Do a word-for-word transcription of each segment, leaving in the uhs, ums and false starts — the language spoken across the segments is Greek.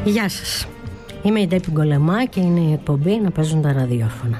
Γεια σας. Είμαι η Ντέπη Γκολεμά και είναι η εκπομπή «Να παίζουν τα ραδιόφωνα».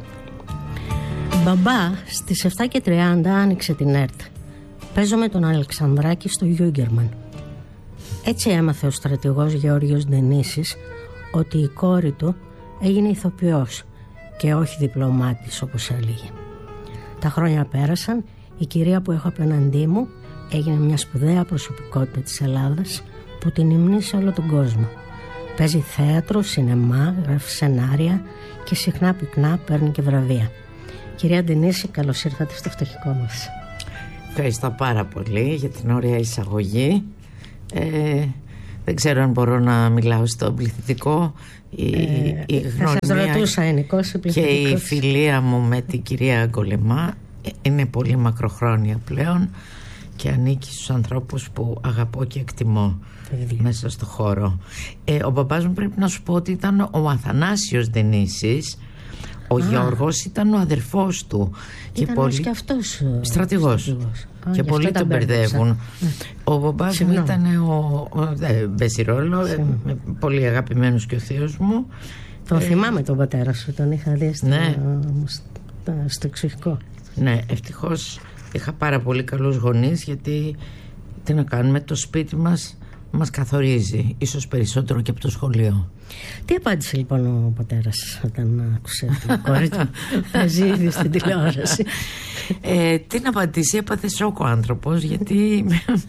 Μπαμπά στις επτά και τριάντα άνοιξε την ΕΡΤ. Παίζω με τον Αλεξανδράκη στο Γιούγκερμαν. Έτσι έμαθε ο στρατηγός Γεώργιος Ντενίσης ότι η κόρη του έγινε ηθοποιός και όχι διπλωμάτης όπως έλεγε. Τα χρόνια πέρασαν, η κυρία που έχω απέναντί μου έγινε μια σπουδαία προσωπικότητα της Ελλάδας που την υμνεί σε όλο τον κόσμο. Παίζει θέατρο, σινεμά, γράφει σενάρια και συχνά πυκνά παίρνει και βραβεία. Κυρία Ντενίση, καλώς ήρθατε στο φτωχικό μας. Ευχαριστώ πάρα πολύ για την ωραία εισαγωγή. Ε, δεν ξέρω αν μπορώ να μιλάω στο πληθυντικό. Η, ε, η θα σας ρωτούσα ενικός ή και η φιλία μου με την κυρία Γκολεμά είναι πολύ μακροχρόνια πλέον και ανήκει στους ανθρώπους που αγαπώ και εκτιμώ μέσα στο χώρο. ε, Ο μπαμπάς μου, πρέπει να σου πω ότι ήταν ο Αθανάσιος Ντενίσης. Ο Α, Γιώργος ήταν ο αδερφός του. Ήταν και πολύ... και αυτός στρατηγός, στρατηγός. Και πολλοί τον μπερδεύουν. Ο μπαμπάς μου ήταν ο, ο δεν παίζει ρόλο, ε, πολύ αγαπημένος και ο θείος μου. Τον ε, θυμάμαι τον πατέρα σου, τον είχα δει στο, ναι. στο εξοχικό. Ναι, ευτυχώς είχα πάρα πολύ καλούς γονείς, γιατί τι να κάνουμε, το σπίτι μας μας καθορίζει, ίσως περισσότερο και από το σχολείο. Τι απάντησε λοιπόν ο πατέρας όταν άκουσε την κόρη του να ζει ήδη στην τηλεόραση? ε, Τι να απαντήσει, έπαθε σοκ ο άνθρωπος, γιατί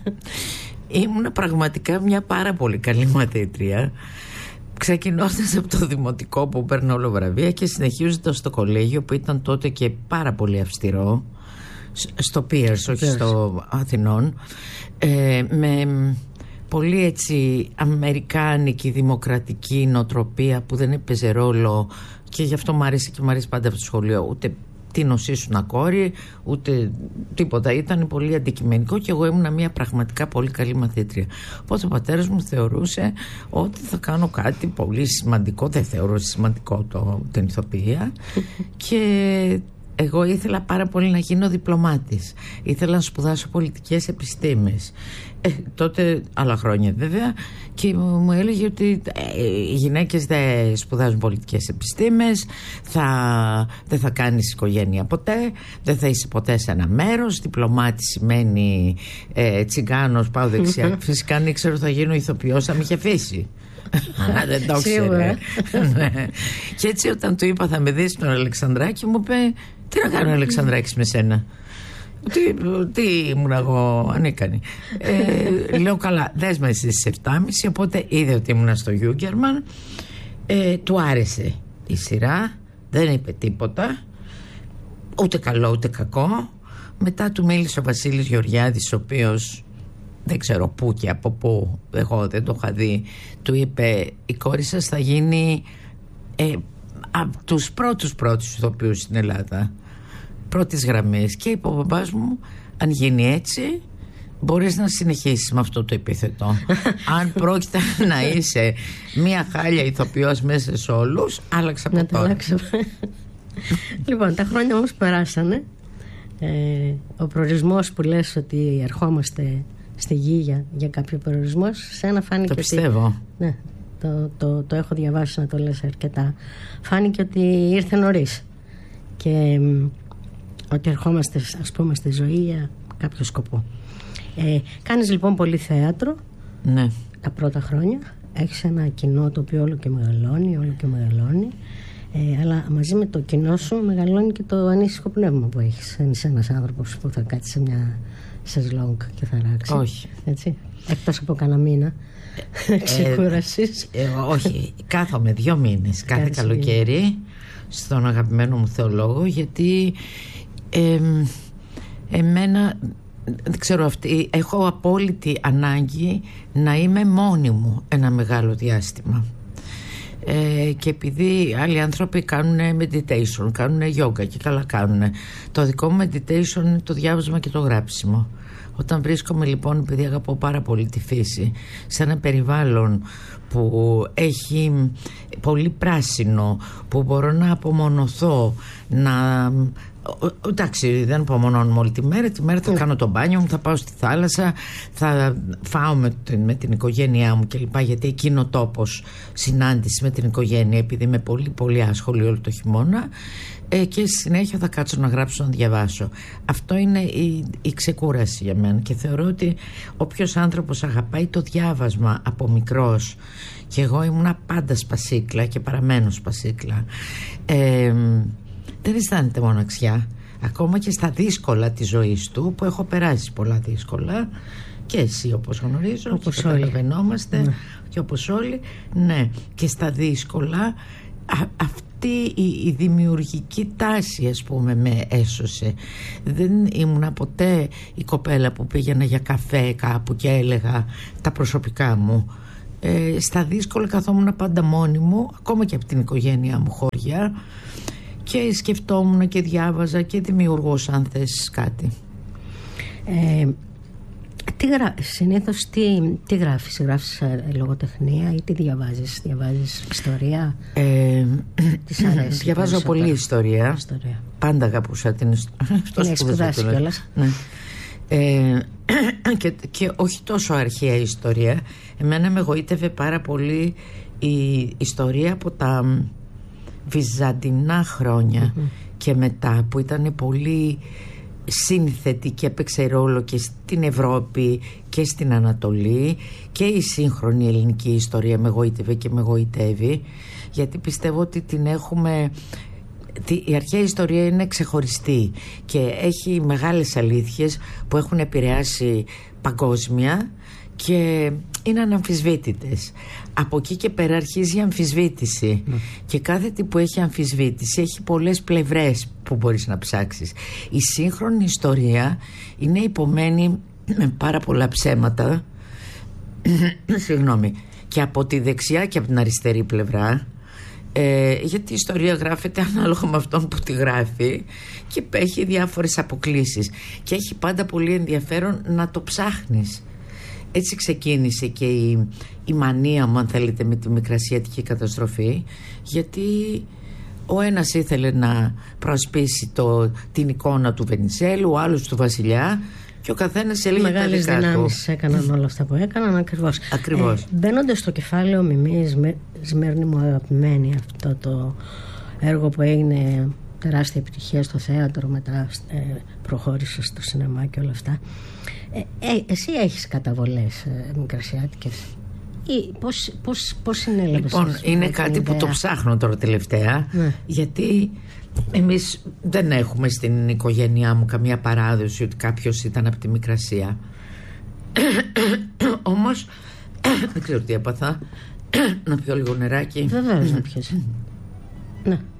ήμουν πραγματικά μια πάρα πολύ καλή μαθήτρια, ξεκινώντας από το δημοτικό που παίρνω όλο βραβεία και συνεχίζοντας στο κολέγιο που ήταν τότε και πάρα πολύ αυστηρό, στο Πίερς, όχι στο Αθηνών, ε, με πολύ έτσι αμερικάνικη δημοκρατική νοοτροπία που δεν έπαιζε ρόλο, και γι' αυτό μου άρεσε και μου άρεσε πάντα από το σχολείο. Ούτε τι νοσήσουνα κόρη, ούτε τίποτα. Ήταν πολύ αντικειμενικό και εγώ ήμουν μια πραγματικά πολύ καλή μαθήτρια. Οπότε ο πατέρας μου θεωρούσε ότι θα κάνω κάτι πολύ σημαντικό. Δεν θεωρούσε σημαντικό το, την ηθοποιία και εγώ ήθελα πάρα πολύ να γίνω διπλωμάτης. Ήθελα να σπουδάσω πολιτικές επιστήμες. Ε, τότε, άλλα χρόνια βέβαια, και μου έλεγε ότι ε, οι γυναίκες δεν σπουδάζουν πολιτικές επιστήμες, θα, δεν θα κάνεις οικογένεια ποτέ, δεν θα είσαι ποτέ σε ένα μέρος. Διπλωμάτη σημαίνει ε, τσιγκάνος, πάω δεξιά. Φυσικά αν ήξερα θα γίνω ηθοποιός, θα με είχε αφήσει. Δεν το ήξερε. Και έτσι όταν του είπα θα με δεις στον Αλεξανδράκη, μου είπε, τι να κάνω Αλεξανδράκης με σένα? Τι, τι ήμουν εγώ ανίκανη. ε, Λέω καλά, δες με στις επτά και μισή. Οπότε είδε ότι ήμουν στο Γιούγκερμαν, ε, του άρεσε η σειρά, δεν είπε τίποτα, ούτε καλό ούτε κακό. Μετά του μίλησε ο Βασίλης Γεωργιάδης, ο οποίος δεν ξέρω πού και από πού, εγώ δεν το είχα δει. Του είπε, η κόρη σας θα γίνει ε, από τους πρώτους πρώτους ηθοποιούς στην Ελλάδα, πρώτης γραμμής. Και είπε ο μπαμπάς μου, αν γίνει έτσι μπορείς να συνεχίσεις με αυτό το επίθετο. Αν πρόκειται να είσαι μία χάλια ηθοποιός μέσα σε όλους, άλλαξα από τώρα. Λοιπόν, τα χρόνια όμως περάσανε. ε, Ο προορισμός που λες ότι ερχόμαστε στη γη για, για κάποιο προορισμό, σένα φάνηκε. Το πιστεύω ότι, ναι, το, το, το έχω διαβάσει να το λες αρκετά. Φάνηκε ότι ήρθε νωρίς και ότι ερχόμαστε, ας πούμε, στη ζωή για κάποιο σκοπό. ε, Κάνεις λοιπόν πολύ θέατρο. Ναι. Τα πρώτα χρόνια έχεις ένα κοινό το οποίο όλο και μεγαλώνει, όλο και μεγαλώνει. Ε, αλλά μαζί με το κοινό σου μεγαλώνει και το ανήσυχο πνεύμα που έχεις. Δεν είσαι ένας άνθρωπος που θα κάτσει σε μια σεζλόγκ και θα ράξει. Όχι. Έτσι. Εκτός από κανένα μήνα ε, ξεκούρασης. Ε, ε, όχι. Κάθομαι δύο μήνες κάθε καλοκαίρι στον αγαπημένο μου θεολόγο, γιατί ε, εμένα, δεν ξέρω, αυτή, έχω απόλυτη ανάγκη να είμαι μόνη μου ένα μεγάλο διάστημα. Ε, και επειδή άλλοι άνθρωποι κάνουν meditation, κάνουν yoga και καλά κάνουν, το δικό μου meditation είναι το διάβασμα και το γράψιμο. Όταν βρίσκομαι λοιπόν, επειδή αγαπώ πάρα πολύ τη φύση, σε ένα περιβάλλον που έχει πολύ πράσινο, που μπορώ να απομονωθώ, να εντάξει, δεν απομονώνουμε όλη τη μέρα. Τη μέρα θα κάνω το μπάνιο μου, θα πάω στη θάλασσα, θα φάω με την, με την οικογένειά μου κλπ. Γιατί εκεί είναι ο τόπος συνάντηση με την οικογένεια, επειδή είμαι πολύ πολύ άσχολη όλο το χειμώνα. Ε, και στη συνέχεια θα κάτσω να γράψω, να διαβάσω. Αυτό είναι η, η ξεκούραση για μένα, και θεωρώ ότι όποιος άνθρωπος αγαπάει το διάβασμα από μικρός, και εγώ ήμουνα πάντα σπασίκλα και παραμένω σπασίκλα, ε, δεν αισθάνεται μοναξιά, ακόμα και στα δύσκολα της ζωής του, που έχω περάσει πολλά δύσκολα, και εσύ όπως γνωρίζω, όπως όλοι καταλαβαίνόμαστε, ναι. Και όπως όλοι, ναι, και στα δύσκολα α, αυτή η, η δημιουργική τάση, ας πούμε, με έσωσε. Δεν ήμουνα ποτέ η κοπέλα που πήγαινα για καφέ κάπου και έλεγα τα προσωπικά μου. Ε, στα δύσκολα καθόμουν πάντα μόνη μου, ακόμα και από την οικογένειά μου χώρια, και σκεφτόμουν και διάβαζα και δημιουργούσα, αν θες κάτι. Ε, τι γρα... Συνήθως τι, τι γράφεις, γράφεις λογοτεχνία ή τι διαβάζεις, διαβάζεις ιστορία? Ε, Της αρέσει? Διαβάζω πολύ ιστορία. ιστορία. Πάντα αγαπούσα την ιστορία. Ναι, σπουδάσει κιόλας. Ναι. Ε, και, και όχι τόσο αρχαία ιστορία. Εμένα με εγωίτευε πάρα πολύ η ιστορία από τα βυζαντινά χρόνια mm-hmm. και μετά, που ήταν πολύ σύνθετη και έπαιξε ρόλο και στην Ευρώπη και στην Ανατολή, και η σύγχρονη ελληνική ιστορία με εγωίτευε και με εγωιτεύει, γιατί πιστεύω ότι την έχουμε. Η αρχαία ιστορία είναι ξεχωριστή και έχει μεγάλες αλήθειες που έχουν επηρεάσει παγκόσμια και είναι αναμφισβήτητες. Από εκεί και πέρα αρχίζει η αμφισβήτηση mm. και κάθε τι που έχει αμφισβήτηση έχει πολλές πλευρές που μπορείς να ψάξεις. Η σύγχρονη ιστορία είναι υπομένη με πάρα πολλά ψέματα συγγνώμη, και από τη δεξιά και από την αριστερή πλευρά. Ε, γιατί η ιστορία γράφεται ανάλογα με αυτόν που τη γράφει και έχει διάφορες αποκλίσεις και έχει πάντα πολύ ενδιαφέρον να το ψάχνεις. Έτσι ξεκίνησε και η, η μανία μου, αν θέλετε, με τη μικρασιατική καταστροφή, γιατί ο ένας ήθελε να προασπίσει το, την εικόνα του Βενιζέλου, ο άλλος του βασιλιά, και ο καθένας έλεγε τα δικά του. Μεγάλες δυνάμεις έκαναν όλα αυτά που έκαναν, ακριβώς. Ακριβώς. Ε, μπαίνοντας στο κεφάλαιο Μιμή, Σμύρνη μου αγαπημένη, αυτό το έργο που έγινε τεράστια επιτυχία στο θέατρο, μετά ε, προχώρησε στο σινεμά και όλα αυτά. Ε, ε, εσύ έχεις καταβολές ε, μικρασιάτικες ή πώς, πώς, πώς συνέλαβες? Λοιπόν, είναι κάτι που το ψάχνω τώρα τελευταία, ναι. γιατί εμείς δεν έχουμε στην οικογένειά μου καμία παράδοση ότι κάποιος ήταν από τη Μικρασία. Όμως δεν ξέρω τι έπαθα. Να πιω λίγο νεράκι. Βεβαίως να πιεις. Ναι.